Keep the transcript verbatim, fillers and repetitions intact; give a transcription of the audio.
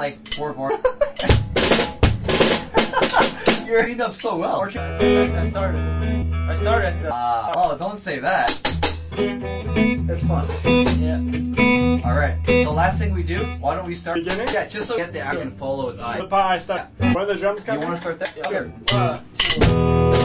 like four bars. You're cleaned up so well. I started. I started. I started. Uh, oh, don't say that. It's fun. Yeah. Alright, so last thing we do, why don't we start? Beginning? Yeah, just so we get the actor can follow his eye. The pie stuff. When are the drums You coming? want to start there? Yeah. Okay. One, two.